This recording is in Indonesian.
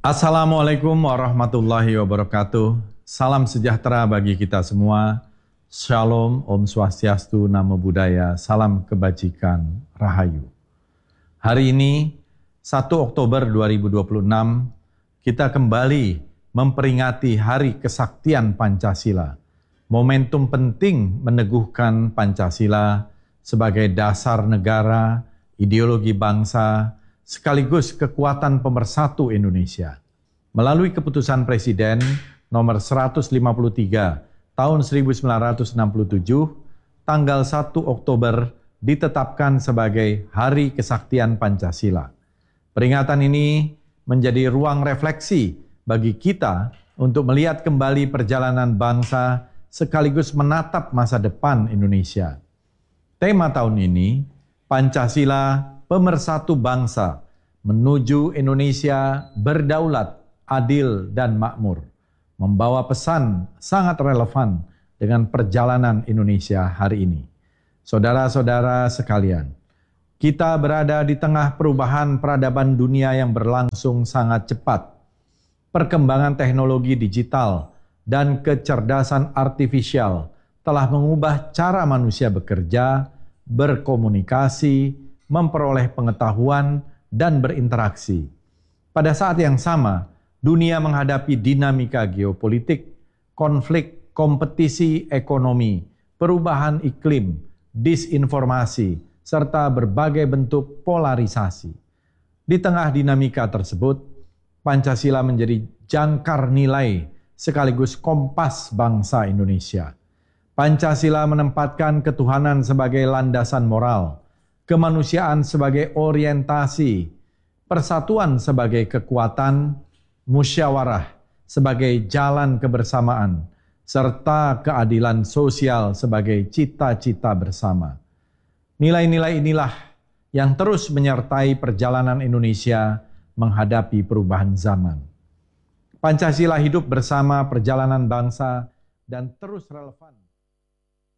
Assalamualaikum warahmatullahi wabarakatuh. Salam sejahtera bagi kita semua. Shalom, Om Swastiastu, Namo Buddhaya, salam kebajikan, Rahayu. Hari ini, 1 Oktober 2026, kita kembali memperingati Hari Kesaktian Pancasila. Momentum penting meneguhkan Pancasila sebagai dasar negara, ideologi bangsa, sekaligus kekuatan pemersatu Indonesia. Melalui keputusan Presiden nomor 153 tahun 1967, tanggal 1 Oktober ditetapkan sebagai Hari Kesaktian Pancasila. Peringatan ini menjadi ruang refleksi bagi kita untuk melihat kembali perjalanan bangsa sekaligus menatap masa depan Indonesia. Tema tahun ini, Pancasila Pemersatu Bangsa menuju Indonesia berdaulat, adil, dan makmur, membawa pesan sangat relevan dengan perjalanan Indonesia hari ini. Saudara-saudara sekalian, kita berada di tengah perubahan peradaban dunia yang berlangsung sangat cepat. Perkembangan teknologi digital dan kecerdasan artifisial telah mengubah cara manusia bekerja, berkomunikasi, memperoleh pengetahuan, dan berinteraksi. Pada saat yang sama, dunia menghadapi dinamika geopolitik, konflik, kompetisi ekonomi, perubahan iklim, disinformasi, serta berbagai bentuk polarisasi. Di tengah dinamika tersebut, Pancasila menjadi jangkar nilai sekaligus kompas bangsa Indonesia. Pancasila menempatkan ketuhanan sebagai landasan moral, kemanusiaan sebagai orientasi, persatuan sebagai kekuatan, musyawarah sebagai jalan kebersamaan, serta keadilan sosial sebagai cita-cita bersama. Nilai-nilai inilah yang terus menyertai perjalanan Indonesia menghadapi perubahan zaman. Pancasila hidup bersama perjalanan bangsa dan terus relevan.